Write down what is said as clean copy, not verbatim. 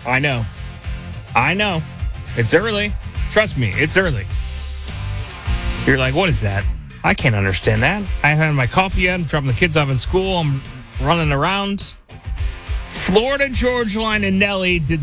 I know. It's early. Trust me, it's early. You're like, what is that? I can't understand that. I haven't had my coffee yet. I'm dropping the kids off at school. I'm running around. Florida Georgia Line and Nelly did